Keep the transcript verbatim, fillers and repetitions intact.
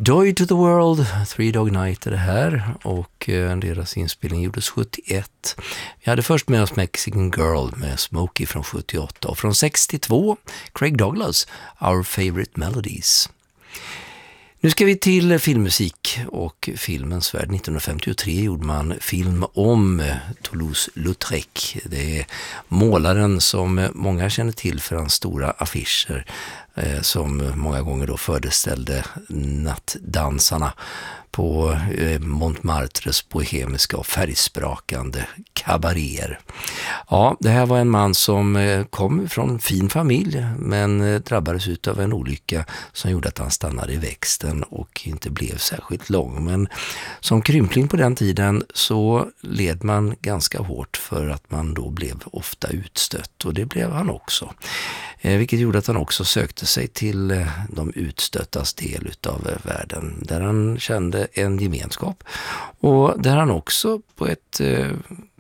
Joy to the World, Three Dog Night är det här, och eh, deras inspelning gjordes sjuttioett. Vi hade först med oss Mexican Girl med Smokey från sjuttioåtta, och från sextiotvå Craig Douglas, Our Favorite Melodies. Nu ska vi till filmmusik och filmens värld. nittonhundrafemtiotre gjorde man film om Toulouse-Lautrec. Det är målaren som många känner till för hans stora affischer eh, som många gånger då föreställde nattdansarna på eh, Montmartres bohemiska och färgsprakande kabaréer. Ja, det här var en man som eh, kom från fin familj, men eh, drabbades ut av en olycka som gjorde att han stannade i växten och inte blev särskilt lång. Men som krympling på den tiden så led man ganska hårt för att man då blev ofta utstött, och det blev han också. Eh, vilket gjorde att han också sökte sig till eh, de utstöttas del utav eh, världen, där han kände en gemenskap, och där han också på ett eh,